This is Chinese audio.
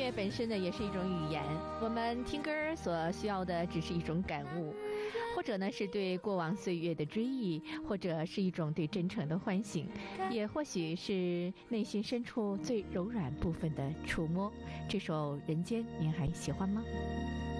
乐本身呢也是一种语言，我们听歌所需要的只是一种感悟，或者呢是对过往岁月的追忆，或者是一种对真诚的唤醒，也或许是内心深处最柔软部分的触摸。这首《人间》您还喜欢吗？